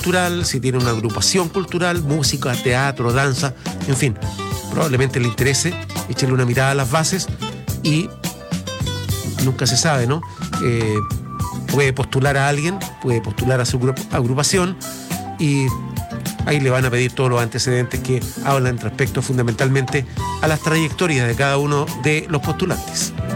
cultural, si tiene una agrupación cultural, música, teatro, danza, en fin, probablemente le interese, échale una mirada a las bases y nunca se sabe, ¿no? Puede postular a alguien, puede postular a su agrupación y ahí le van a pedir todos los antecedentes que hablan respecto fundamentalmente a las trayectorias de cada uno de los postulantes.